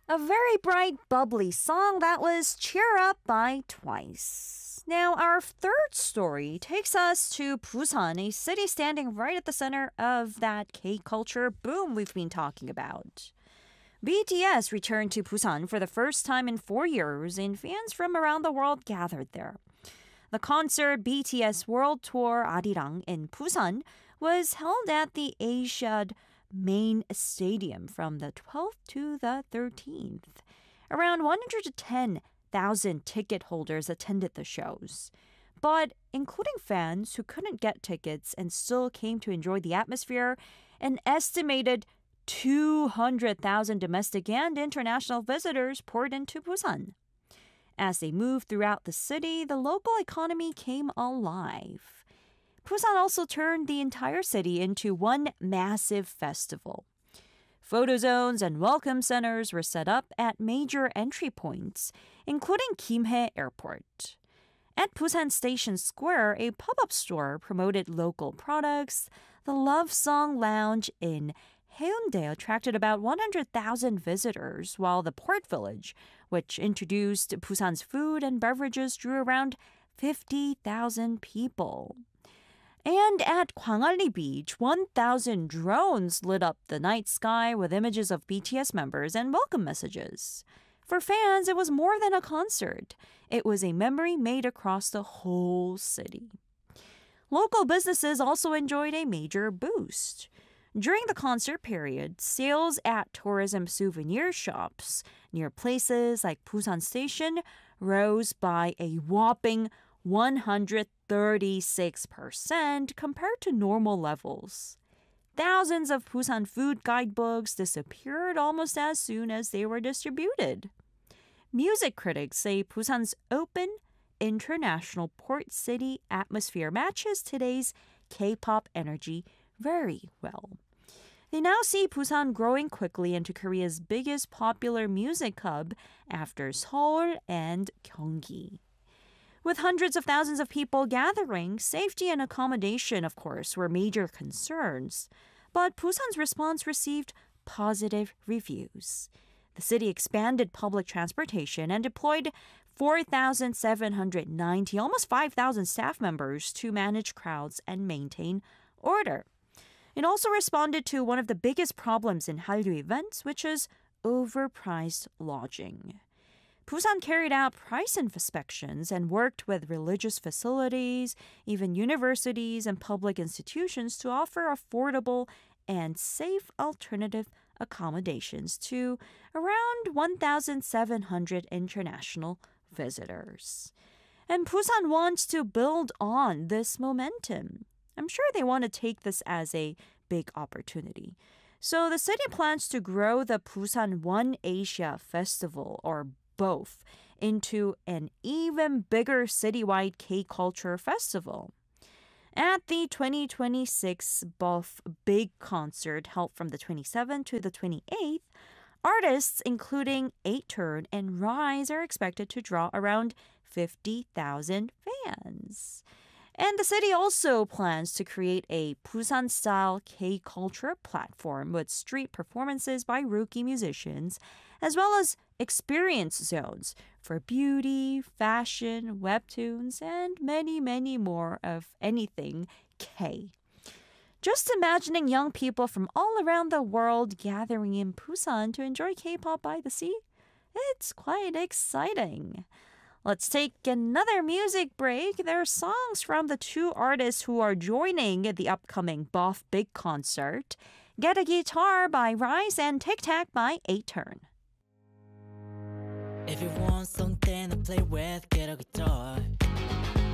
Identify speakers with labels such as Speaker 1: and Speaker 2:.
Speaker 1: A very bright, bubbly song that was Cheer Up by Twice. Now, our third story takes us to Busan, a city standing right at the center of that K-culture boom we've been talking about. BTS returned to Busan for the first time in 4 years, and fans from around the world gathered there. The concert BTS World Tour Arirang in Busan was held at the Asiad main stadium from the 12th to the 13th. Around 110,000 ticket holders attended the shows. But including fans who couldn't get tickets and still came to enjoy the atmosphere, an estimated 200,000 domestic and international visitors poured into Busan. As they moved throughout the city, the local economy came alive. Busan also turned the entire city into one massive festival. Photo zones and welcome centers were set up at major entry points, including Kimhae Airport. At Busan Station Square, a pop-up store promoted local products. The Love Song Lounge in Haeundae attracted about 100,000 visitors, while the Port Village, which introduced Busan's food and beverages, drew around 50,000 people. And at Gwangalli Beach, 1,000 drones lit up the night sky with images of BTS members and welcome messages. For fans, it was more than a concert. It was a memory made across the whole city. Local businesses also enjoyed a major boost. During the concert period, sales at tourism souvenir shops near places like Busan Station rose by a whopping 136% compared to normal levels. Thousands of Busan food guidebooks disappeared almost as soon as they were distributed. Music critics say Busan's open, international port city atmosphere matches today's K-pop energy very well. They now see Busan growing quickly into Korea's biggest popular music hub after Seoul and Gyeonggi. With hundreds of thousands of people gathering, safety and accommodation, of course, were major concerns. But Busan's response received positive reviews. The city expanded public transportation and deployed 4,790, almost 5,000 staff members to manage crowds and maintain order. It also responded to one of the biggest problems in Hallyu events, which is overpriced lodging. Busan carried out price inspections and worked with religious facilities, even universities and public institutions to offer affordable and safe alternative accommodations to around 1,700 international visitors. And Busan wants to build on this momentum. I'm sure they want to take this as a big opportunity. So the city plans to grow the Busan One Asia Festival, or both, into an even bigger citywide K-culture festival. At the 2026 BOF Big Concert held from the 27th to the 28th, artists including 8turn and Rise are expected to draw around 50,000 fans. And the city also plans to create a Busan-style K-culture platform with street performances by rookie musicians, as well as experience zones for beauty, fashion, webtoons, and many, many more of anything K. Just imagining young people from all around the world gathering in Busan to enjoy K-pop by the sea, it's quite exciting. Let's take another music break. There are songs from the two artists who are joining the upcoming BOF Big Concert. Get a Guitar by Rise and Tic Tac by 8turn.
Speaker 2: If you want something to play with, get a guitar.